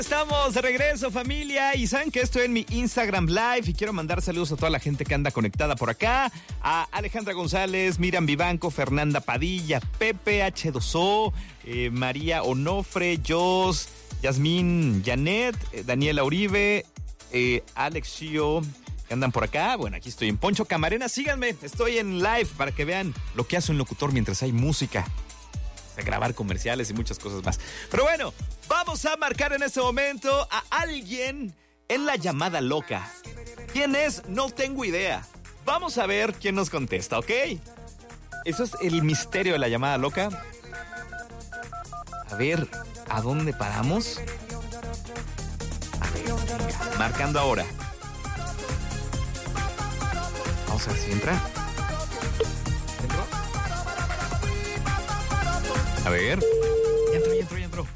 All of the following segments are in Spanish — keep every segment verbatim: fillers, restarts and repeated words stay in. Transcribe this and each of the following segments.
Estamos de regreso, familia, y saben que estoy en mi Instagram Live y quiero mandar saludos a toda la gente que anda conectada por acá, a Alejandra González, Miriam Vivanco, Fernanda Padilla, Pepe H dos O, eh, María Onofre, Jos, Yasmín Janet, eh, Daniela Uribe, eh, Alex Shio, que andan por acá. Bueno, aquí estoy en Poncho Camarena, síganme, estoy en live para que vean lo que hace un locutor mientras hay música, de grabar comerciales y muchas cosas más. Pero bueno, vamos a marcar en este momento a alguien en la llamada loca. ¿Quién es? No tengo idea. Vamos a ver quién nos contesta, ¿ok? Eso es el misterio de la llamada loca. A ver, ¿a dónde paramos? A ver, venga, marcando ahora. Vamos a ver si entra. ¿Entró? A ver. Ya entró, ya entró, ya entró.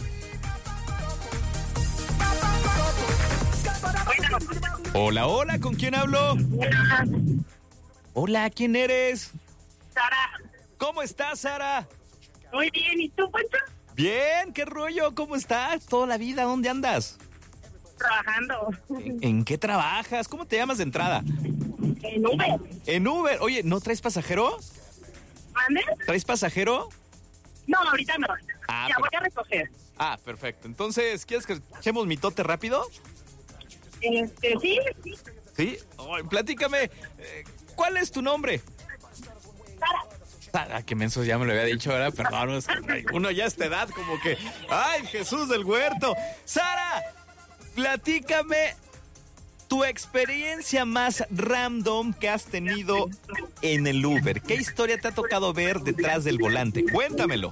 Hola, hola, ¿con quién hablo? Hola, ¿quién eres? Sara. ¿Cómo estás, Sara? Muy bien, ¿y tú, Poncho? Bien, ¿qué rollo? ¿Cómo estás? ¿Toda la vida? ¿Dónde andas? Trabajando. ¿En, en qué trabajas? ¿Cómo te llamas de entrada? En Uber. En Uber. Oye, ¿no traes pasajero? ¿Mande? ¿Traes pasajero? No, ahorita no. Ah, ya pero... voy a recoger. Ah, perfecto. Entonces, ¿quieres que echemos mitote rápido? Este, sí. Sí. Oh, platícame, eh, ¿cuál es tu nombre? Sara. Ah, qué menso, ya me lo había dicho, ¿verdad? Perdón, uno ya a esta edad como que... ¡Ay, Jesús del Huerto! Sara, platícame tu experiencia más random que has tenido en el Uber. ¿Qué historia te ha tocado ver detrás del volante? Cuéntamelo.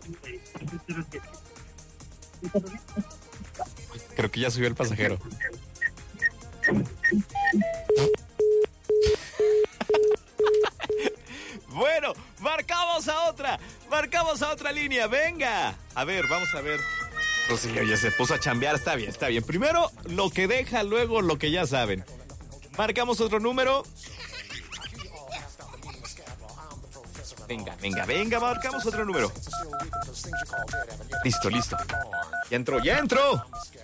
Creo que ya subió el pasajero. Bueno, marcamos a otra, marcamos a otra línea, venga. A ver, vamos a ver. Pues sí, ya se puso a chambear, está bien, está bien. Primero lo que deja, luego lo que ya saben. Marcamos otro número. Venga, venga, venga, marcamos otro número. Listo, listo. Ya entró, ya entró.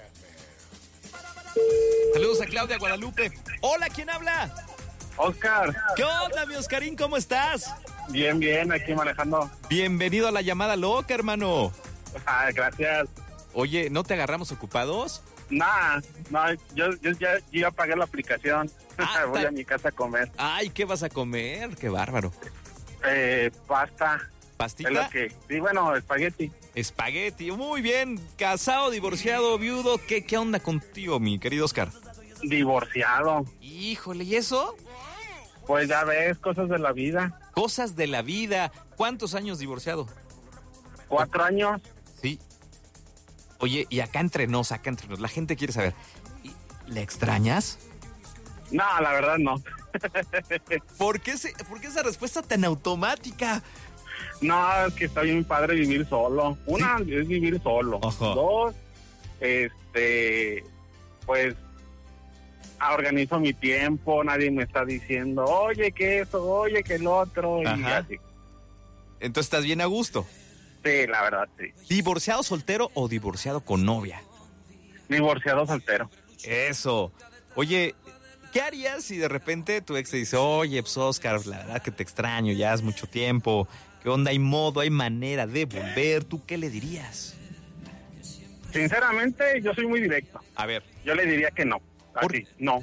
Saludos a Claudia Guadalupe. Hola, ¿quién habla? Oscar. ¿Qué onda, mi Oscarín? ¿Cómo estás? Bien, bien, aquí manejando. Bienvenido a la llamada loca, hermano. Ah, gracias. Oye, ¿no te agarramos ocupados? Nah, no, yo, yo ya, yo ya pagué la aplicación. Ah, Voy ta... a mi casa a comer. Ay, ¿qué vas a comer? Qué bárbaro. Eh, pasta. ¿Pastita? Es lo que, sí, bueno, espagueti. Espagueti, muy bien. Casado, divorciado, viudo. ¿Qué, qué onda contigo, mi querido Oscar? Divorciado. Híjole, ¿y eso? Pues ya ves, cosas de la vida. Cosas de la vida. ¿Cuántos años divorciado? Cuatro años. Sí. Oye, y acá entre nos, acá entre nos, la gente quiere saber, ¿le extrañas? No, la verdad no. ¿Por qué, se, ¿Por qué esa respuesta tan automática? No, es que está bien padre vivir solo. Una ¿Sí? es vivir solo. Ajá. Dos, este, pues, organizo mi tiempo, nadie me está diciendo, oye, que eso, oye, que el otro, y Ajá. así. Entonces, ¿estás bien a gusto? Sí, la verdad, sí. ¿Divorciado soltero o divorciado con novia? Divorciado soltero. Eso. Oye, ¿qué harías si de repente tu ex te dice, oye, pues Oscar, la verdad que te extraño, ya es mucho tiempo, ¿qué onda? ¿Hay modo, hay manera de volver? ¿Tú qué le dirías? Sinceramente, yo soy muy directo. A ver. Yo le diría que no. Así, ¿Por? no.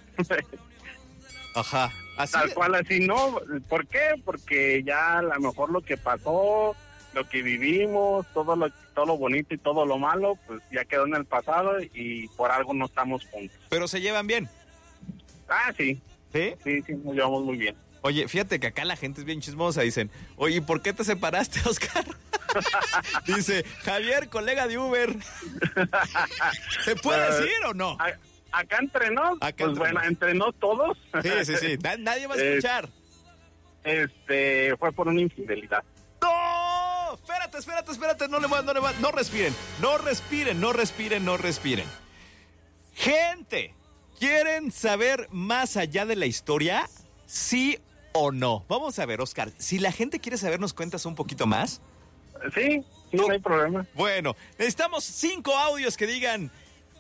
Ajá. ¿Así? Tal cual, así, no. ¿Por qué? Porque ya a lo mejor lo que pasó, lo que vivimos, todo lo, todo lo bonito y todo lo malo, pues ya quedó en el pasado y por algo no estamos juntos. ¿Pero se llevan bien? Ah, sí. ¿Sí? Sí, sí, nos llevamos muy bien. Oye, fíjate que acá la gente es bien chismosa. Dicen, oye, ¿por qué te separaste, Oscar? Dice, Javier, colega de Uber. ¿Se puede uh, decir o no? A, acá entre nos, acá pues entre bueno, nos. entre nos todos. Sí, sí, sí. Nadie va a escuchar. Este, fue por una infidelidad. ¡No! Espérate, espérate, espérate. No le va, no le va. No respiren. No respiren, no respiren, no respiren. Gente, ¿quieren saber más allá de la historia? ¿Sí o no? Vamos a ver, Oscar. Si la gente quiere saber, ¿nos cuentas un poquito más? Sí, sí, no hay problema. Bueno, necesitamos cinco audios que digan,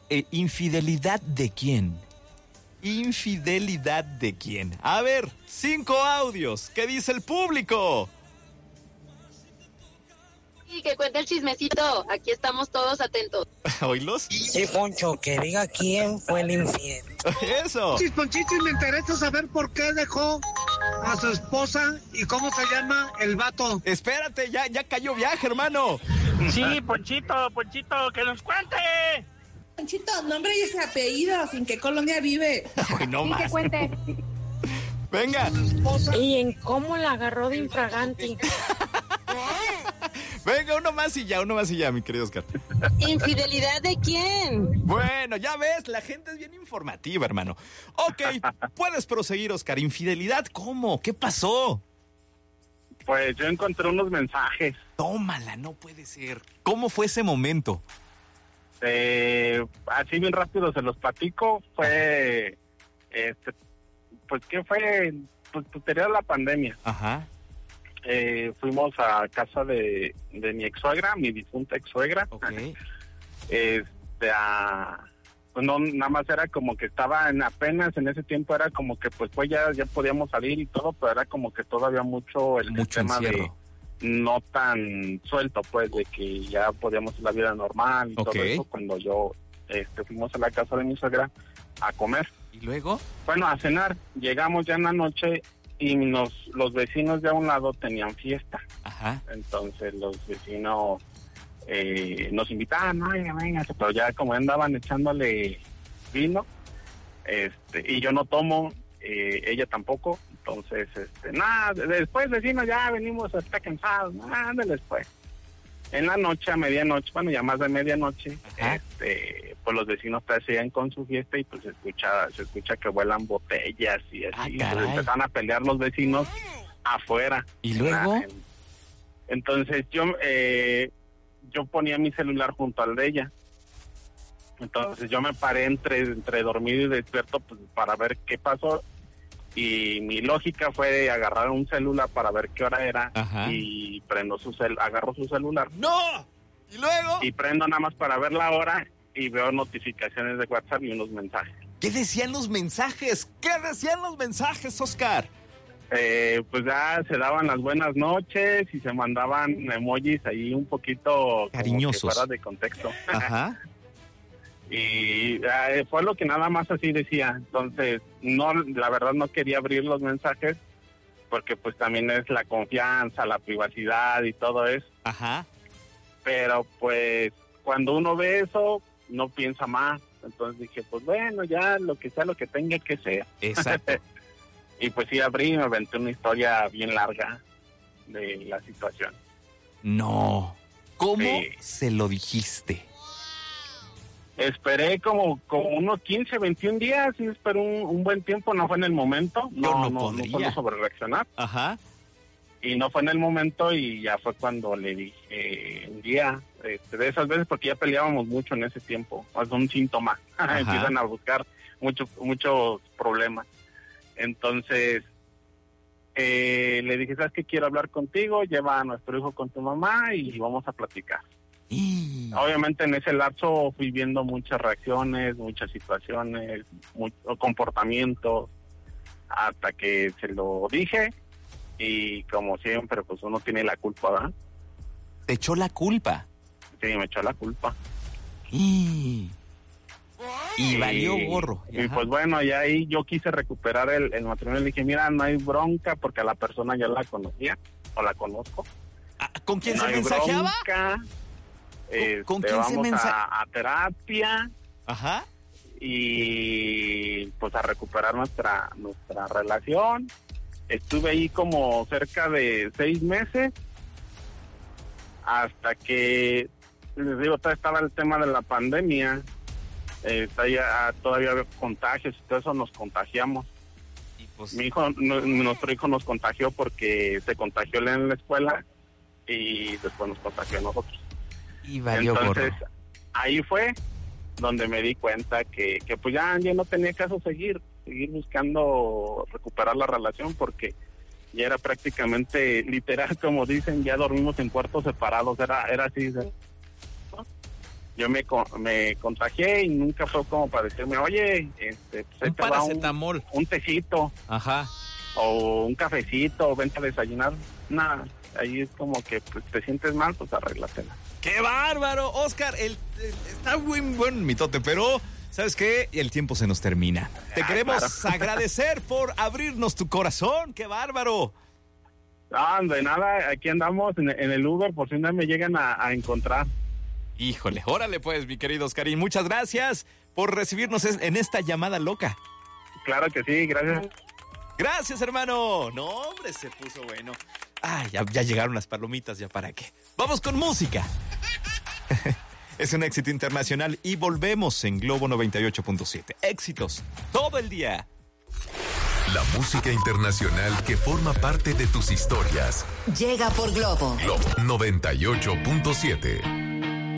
Eh, ¿Infidelidad de quién? ¿Infidelidad de quién? A ver, cinco audios. ¿Qué dice el público? Sí, que cuente el chismecito. Aquí estamos todos atentos. ¿Oílos? Sí, Poncho, que diga quién fue el infiel. Eso. Chisponchichis, me interesa saber por qué dejó a su esposa y cómo se llama el vato. Espérate, ya, ya cayó viaje, hermano. Sí, Ponchito, Ponchito, que nos cuente. Ponchito, nombre y ese apellido, ¿en qué colonia vive? Ay, no más. Que cuente. Venga. ¿Y en cómo la agarró de infraganti? Venga, uno más y ya, uno más y ya, mi querido Oscar. ¿Infidelidad de quién? Bueno, ya ves, la gente es bien informativa, hermano. Ok, puedes proseguir, Oscar. ¿Infidelidad cómo? ¿Qué pasó? Pues yo encontré unos mensajes. Tómala, no puede ser. ¿Cómo fue ese momento? Eh, así bien rápido se los platico. Fue, este, pues, ¿qué fue? Pues, posterior a la pandemia. Ajá. Eh, fuimos a casa de, de mi ex suegra, mi difunta ex suegra. Ok. Este, a, pues no, nada más era como que estaba en apenas en ese tiempo, era como que pues, pues ya, ya podíamos salir y todo, pero era como que todavía mucho el Mucho tema encierro. de no tan suelto, pues, de que ya podíamos hacer la vida normal y Ok. todo eso, cuando yo este, fuimos a la casa de mi suegra a comer. ¿Y luego? Bueno, a cenar. Llegamos ya en la noche y nos, los vecinos de a un lado tenían fiesta. Ajá. Entonces los vecinos eh, nos invitaban, no, venga, venga, pero ya como andaban echándole vino, este, y yo no tomo, eh, ella tampoco, entonces, este, nada, después vecinos ya venimos, está cansados, nada, ándale después. En la noche, a medianoche, bueno, ya más de medianoche, Ajá. este, pues los vecinos todavía siguen con su fiesta y pues se escucha, se escucha que vuelan botellas y así, Ah, y caray. empezaron a pelear los vecinos afuera. ¿Y luego? En- Entonces yo, eh, yo ponía mi celular junto al de ella. Entonces yo me paré entre, entre dormido y despierto pues, para ver qué pasó. Y mi lógica fue agarrar un celular para ver qué hora era. Ajá. Y prendo su cel agarro su celular. ¡No! ¿Y luego? Y prendo nada más para ver la hora y veo notificaciones de WhatsApp y unos mensajes. ¿Qué decían los mensajes? ¿Qué decían los mensajes, Oscar? Eh, pues ya se daban las buenas noches y se mandaban emojis ahí un poquito Cariñosos. como que fuera de contexto. Ajá. Y eh, fue lo que nada más así decía. Entonces, no, la verdad no quería abrir los mensajes porque pues también es la confianza, la privacidad y todo eso. Ajá. Pero pues cuando uno ve eso, no piensa más. Entonces dije, pues bueno, ya lo que sea, lo que tenga que ser. Exacto. Y pues sí, abrí y me aventé una historia bien larga de la situación. No. ¿Cómo Sí. se lo dijiste? Esperé como, como unos quince, veintiún días, y esperé un, un buen tiempo, no fue en el momento, Yo no, no no, podría. no fue no sobre reaccionar, Ajá. y no fue en el momento, y ya fue cuando le dije eh, un día, este, de esas veces, porque ya peleábamos mucho en ese tiempo, es un síntoma, empiezan a buscar mucho, muchos problemas. Entonces, eh, le dije, ¿sabes qué? Quiero hablar contigo, lleva a nuestro hijo con tu mamá y vamos a platicar. Y... Obviamente en ese lapso fui viendo muchas reacciones, muchas situaciones, muchos comportamientos, hasta que se lo dije y como siempre, pues uno tiene la culpa, ¿verdad? Te echó la culpa. Sí, me echó la culpa. Y... Y valió gorro. Y Ajá. pues bueno, y ahí yo quise recuperar el, el matrimonio. Le dije, mira, no hay bronca porque a la persona ya la conocía o la conozco. Ah, ¿con quién No se hay mensajeaba? bronca. Este, con quién se vamos mensa- a, a terapia Ajá. y pues a recuperar nuestra nuestra relación. Estuve ahí como cerca de seis meses hasta que, les digo, todavía estaba el tema de la pandemia. Eh, todavía, todavía había contagios y todo eso, nos contagiamos. Y pues... Mi hijo, no- nuestro hijo nos contagió porque se contagió él en la escuela y después nos contagió a nosotros. Y valió Entonces, gorro. ahí fue donde me di cuenta que, que pues ya, ya no tenía caso seguir, seguir buscando recuperar la relación porque ya era prácticamente literal, como dicen, ya dormimos en cuartos separados, era era así. ¿no? yo me co- me contagié y nunca fue como para decirme, oye, este, pues, ahí Un te va paracetamol. un, un tecito Ajá. o un cafecito, o vente a desayunar. Nada, ahí es como que pues, te sientes mal, pues arréglatela. ¡Qué bárbaro! Oscar, el, el- está muy buen mitote, pero ¿sabes qué? El tiempo se nos termina. Te Ah, queremos claro. agradecer por abrirnos tu corazón. ¡Qué bárbaro! Ah, de nada, aquí andamos en, en el Uber por si no me llegan a, a encontrar. Híjole, órale pues, mi querido Oscarín. Muchas gracias por recibirnos en en esta llamada loca. Claro que sí, gracias. Gracias, hermano. No, hombre, se puso bueno. Ay, ya, ya llegaron las palomitas, ¿ya para qué? Vamos con música. Es un éxito internacional y volvemos en Globo noventa y ocho punto siete. Éxitos todo el día. La música internacional que forma parte de tus historias. Llega por Globo. Globo noventa y ocho punto siete.